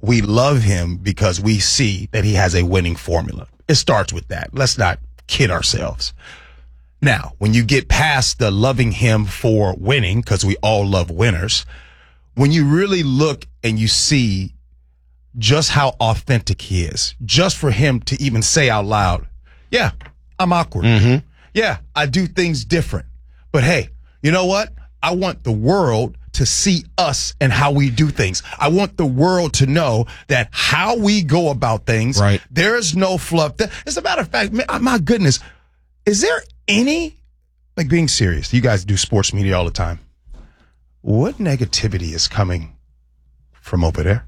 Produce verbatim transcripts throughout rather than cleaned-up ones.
we love him because we see that he has a winning formula. It starts with that. Let's not kid ourselves. Now, when you get past the loving him for winning, because we all love winners, when you really look and you see just how authentic he is, just for him to even say out loud, yeah, I'm awkward. Mm-hmm. Yeah, I do things different. But hey, you know what? I want the world to see us and how we do things. I want the world to know that how we go about things, right. There's no fluff. As a matter of fact, my goodness, is there any, like being serious, you guys do sports media all the time. What negativity is coming from over there?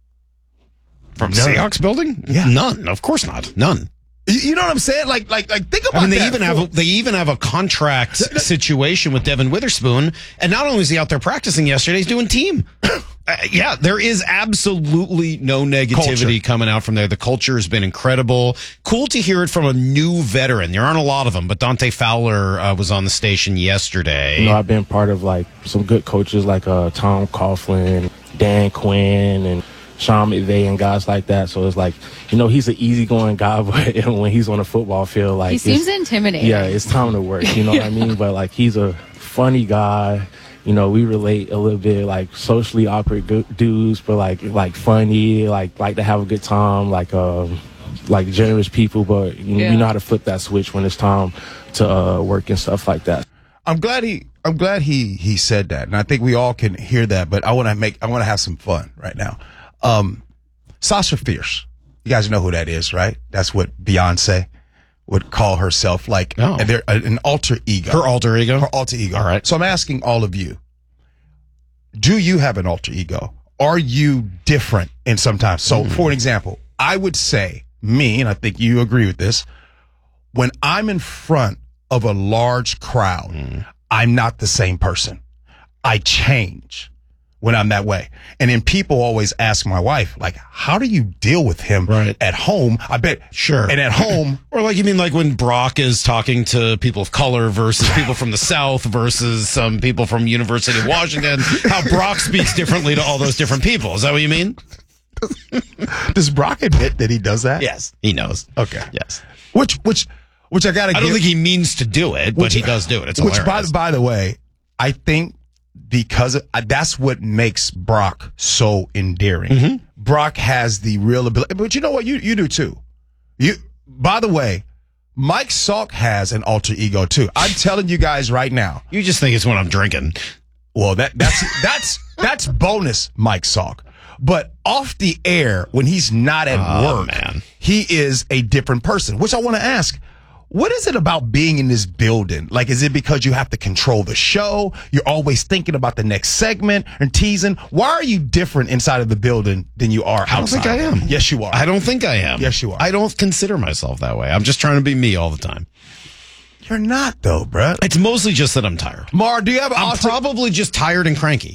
From None. Seahawks building? Yeah. None. Of course not. None. You know what I'm saying? Like, like, like. Think about. I mean, they that. even have a, they even have a contract situation with Devin Witherspoon, and not only is he out there practicing yesterday, he's doing team. uh, yeah, there is absolutely no negativity culture. coming out from there. The culture has been incredible. Cool to hear it from a new veteran. There aren't a lot of them, but Dante Fowler uh, was on the station yesterday. You know, I've been part of like some good coaches like uh, Tom Coughlin, Dan Quinn, and Sean McVay and guys like that. So it's like, you know, he's an easygoing guy, but when he's on the football field, like he seems intimidating. Yeah, it's time to work. You know what I mean? But like, he's a funny guy. You know, we relate a little bit, like socially awkward dudes, but like like funny, like like to have a good time, like um like generous people. But you know, yeah. you know how to flip that switch when it's time to uh, work and stuff like that. I'm glad he. I'm glad he he said that, and I think we all can hear that. But I want to make. I want to have some fun right now. Um, Sasha Fierce. You guys know who that is, right? That's what Beyonce would call herself, like oh. they're an alter ego. Her alter ego? Her alter ego. All right. So I'm asking all of you, do you have an alter ego? Are you different in sometimes? So, mm. for an example, I would say, me, and I think you agree with this, when I'm in front of a large crowd, mm. I'm not the same person. I change when I'm that way. And then people always ask my wife, like, how do you deal with him right. at home? I bet. Sure. And at home. Or like, you mean like when Brock is talking to people of color versus people from the South versus some people from University of Washington, how Brock speaks differently to all those different people. Is that what you mean? Does Brock admit that he does that? Yes. He knows. Okay. Yes. Which, which, which I gotta I don't give, think he means to do it, but which, he does do it. It's which, hilarious. by, by the way, I think because of, that's what makes Brock so endearing. Mm-hmm. Brock has the real ability, but you know what? You you do too. You. By the way, Mike Salk has an alter ego too. I'm telling you guys right now. You just think it's when I'm drinking. Well, that that's that's that's bonus, Mike Salk. But off the air, when he's not at oh, work, man. he is a different person. Which I want to ask. What is it about being in this building? Like, is it because you have to control the show? You're always thinking about the next segment and teasing. Why are you different inside of the building than you are outside? I don't think I am. Yes, you are. I don't think I am. Yes, you are. I don't consider myself that way. I'm just trying to be me all the time. You're not, though, bruh. It's mostly just that I'm tired. Mar, do you have? I'm alter- probably just tired and cranky.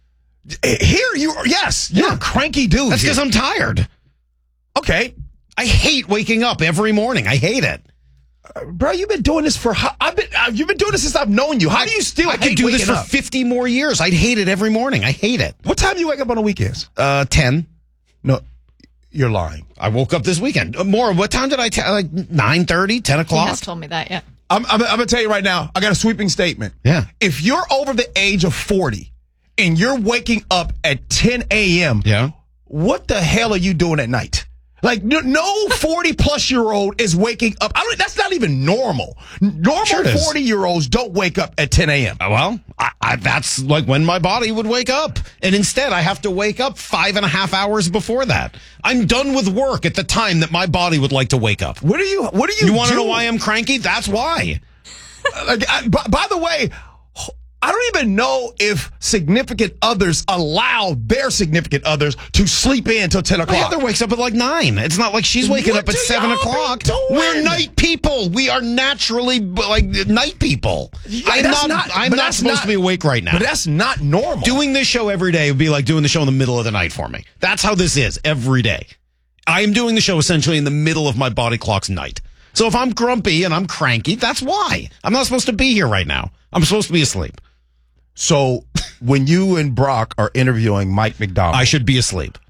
Here you are. Yes, you're yeah. a cranky dude. That's because I'm tired. Okay. I hate waking up every morning. I hate it. Uh, bro, you've been doing this for. I've been. Uh, you've been doing this since I've known you. How do you still? I could do this for up? fifty more years. I'd hate it every morning. I hate it. What time do you wake up on the weekends? Uh, ten. No, you're lying. I woke up this weekend. Uh, more. What time did I tell? Like nine thirty, ten o'clock. He has told me that. Yeah. I'm, I'm. I'm gonna tell you right now. I got a sweeping statement. Yeah. If you're over the age of forty and you're waking up at ten a.m., yeah. what the hell are you doing at night? Like, no forty-plus-year-old is waking up. I don't. That's not even normal. Normal sure forty-year-olds don't wake up at ten a.m. Uh, well, I, I, that's like when my body would wake up. And instead, I have to wake up five and a half hours before that. I'm done with work at the time that my body would like to wake up. What are you, what are you You want to do? know why I'm cranky? That's why. Like, I, by, by the way, I don't even know if significant others allow their significant others to sleep in until ten o'clock. Heather wakes up at like nine. It's not like she's waking what up at seven o'clock. We're night people. We are naturally like night people. Yeah, I'm not, not. I'm not supposed not, to be awake right now. But that's not normal. Doing this show every day would be like doing the show in the middle of the night for me. That's how this is every day. I am doing the show essentially in the middle of my body clock's night. So if I'm grumpy and I'm cranky, that's why. I'm not supposed to be here right now. I'm supposed to be asleep. So when you and Brock are interviewing Mike McDonald, I should be asleep.